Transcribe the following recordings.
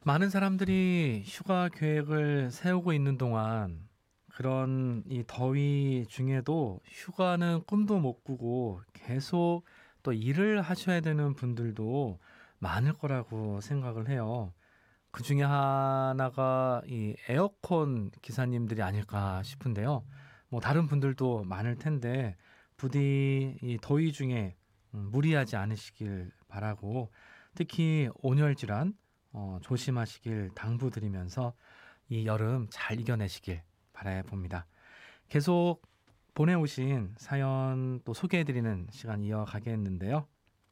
많은 사람들이 휴가 계획을 세우고 있는 동안 그런 이 더위 중에도 휴가는 꿈도 못 꾸고 계속 또 일을 하셔야 되는 분들도 많을 거라고 생각을 해요. 그 중에 하나가 이 에어컨 기사님들이 아닐까 싶은데요. 뭐 다른 분들도 많을 텐데 부디 이 더위 중에 무리하지 않으시길 바라고, 특히 온열 질환 조심하시길 당부드리면서 이 여름 잘 이겨내시길 바라봅니다. 계속 보내오신 사연 또 소개해드리는 시간 이어가겠는데요.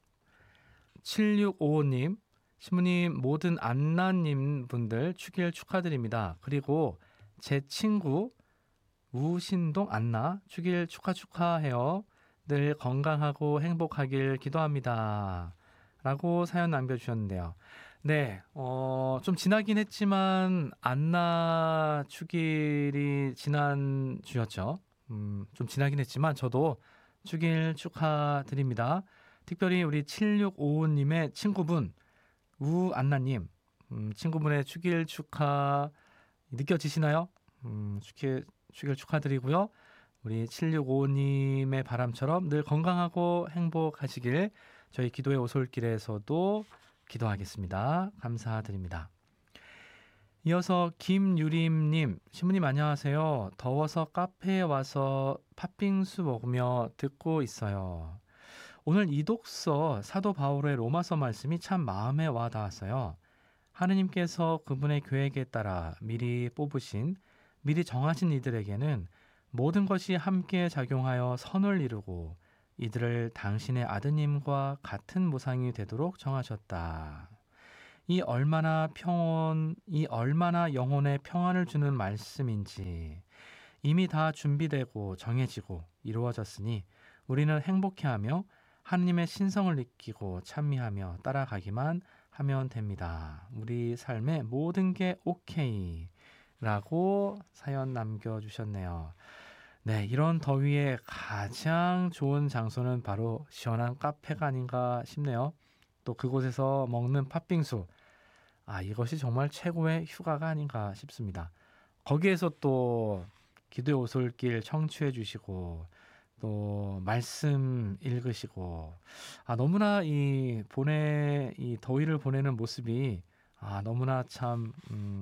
7655님, 신부님, 모든 안나님 분들 축일 축하드립니다. 그리고 제 친구 우신동 안나 축일 축하해요. 늘 건강하고 행복하길 기도합니다. 라고 사연 남겨주셨는데요. 네, 좀 지나긴 했지만 안나 축일이 지난 주였죠. 좀 지나긴 했지만 저도 축일 축하드립니다. 특별히 우리 7655님의 친구분 우안나님, 친구분의 축일 축하 느껴지시나요? 축일 축하드리고요. 우리 7655님의 바람처럼 늘 건강하고 행복하시길 저희 기도의 오솔길에서도 기도하겠습니다. 감사드립니다. 이어서 김유림님, 신부님 안녕하세요. 더워서 카페에 와서 팥빙수 먹으며 듣고 있어요. 오늘 이 독서 사도 바울의 로마서 말씀이 참 마음에 와 닿았어요. 하느님께서 그분의 계획에 따라 미리 뽑으신, 미리 정하신 이들에게는 모든 것이 함께 작용하여 선을 이루고 이들을 당신의 아드님과 같은 모상이 되도록 정하셨다. 이 얼마나 영혼의 평안을 주는 말씀인지 이미 다 준비되고 정해지고 이루어졌으니 우리는 행복해하며 하느님의 신성을 느끼고 찬미하며 따라가기만 하면 됩니다. 우리 삶의 모든 게 오케이 라고 사연 남겨주셨네요. 네, 이런 더위에 가장 좋은 장소는 바로 시원한 카페가 아닌가 싶네요. 또 그곳에서 먹는 팥빙수, 이것이 정말 최고의 휴가가 아닌가 싶습니다. 거기에서 또 기도의 오솔길 청취해 주시고 또 말씀 읽으시고, 너무나 이 더위를 보내는 모습이 너무나 참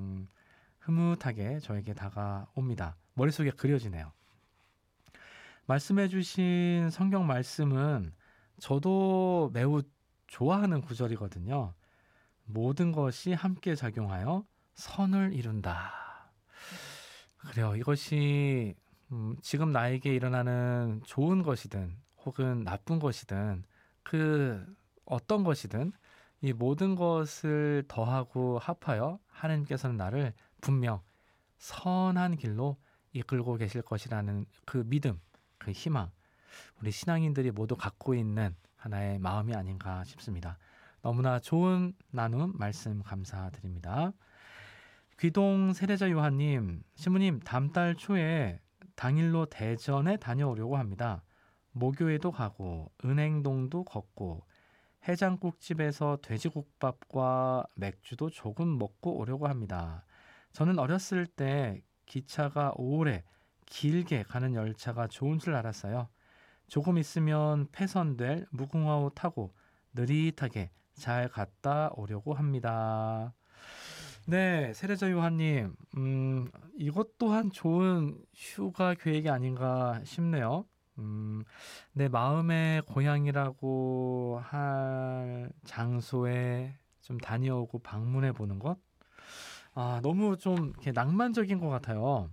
흐뭇하게 저에게 다가옵니다. 머릿속에 그려지네요. 말씀해 주신 성경 말씀은 저도 매우 좋아하는 구절이거든요. 모든 것이 함께 작용하여 선을 이룬다. 그래요. 이것이 지금 나에게 일어나는 좋은 것이든 혹은 나쁜 것이든 그 어떤 것이든 이 모든 것을 더하고 합하여 하나님께서는 나를 분명 선한 길로 이끌고 계실 것이라는 그 믿음, 그 희망, 우리 신앙인들이 모두 갖고 있는 하나의 마음이 아닌가 싶습니다. 너무나 좋은 나눔 말씀 감사드립니다. 귀동 세례자 요한님, 신부님, 다음 달 초에 당일로 대전에 다녀오려고 합니다. 모교에도 가고 은행동도 걷고 해장국집에서 돼지국밥과 맥주도 조금 먹고 오려고 합니다. 저는 어렸을 때 기차가 오래 길게 가는 열차가 좋은 줄 알았어요. 조금 있으면 폐선될 무궁화호 타고 느릿하게 잘 갔다 오려고 합니다. 네, 세례자 요한님, 이것 또한 좋은 휴가 계획이 아닌가 싶네요. 내 마음의 고향이라고 할 장소에 좀 다녀오고 방문해 보는 것? 너무 좀 이렇게 낭만적인 것 같아요.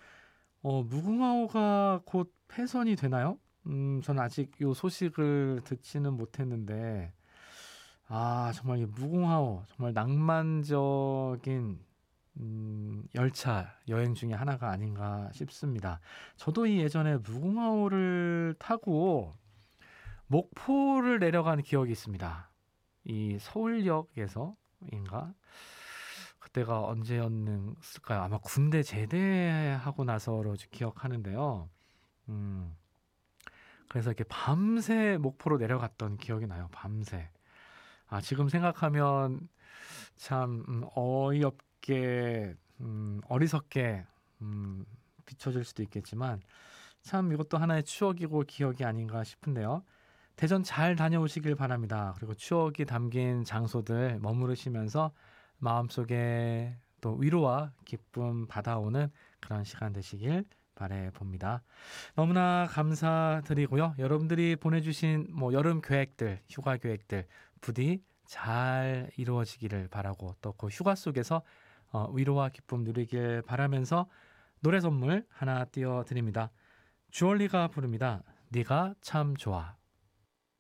무궁화호가 곧 폐선이 되나요? 저는 아직 이 소식을 듣지는 못했는데, 정말 이 무궁화호, 정말 낭만적인 열차 여행 중에 하나가 아닌가 싶습니다. 저도 이 예전에 무궁화호를 타고 목포를 내려간 기억이 있습니다. 이 서울역에서인가? 그때가 언제였을까요? 아마 군대 제대하고 나서로 기억하는데요. 음, 그래서 이렇게 밤새 목포로 내려갔던 기억이 나요. 밤새. 지금 생각하면 참 어이없게 어리석게 비춰질 수도 있겠지만 참 이것도 하나의 추억이고 기억이 아닌가 싶은데요. 대전 잘 다녀오시길 바랍니다. 그리고 추억이 담긴 장소들 머무르시면서 마음속에 또 위로와 기쁨 받아오는 그런 시간 되시길 바라봅니다. 너무나 감사드리고요. 여러분들이 보내주신 뭐 여름 계획들, 휴가 계획들 부디 잘 이루어지기를 바라고 또 그 휴가 속에서 위로와 기쁨 누리길 바라면서 노래 선물 하나 띄워드립니다. 주얼리가 부릅니다. 네가 참 좋아.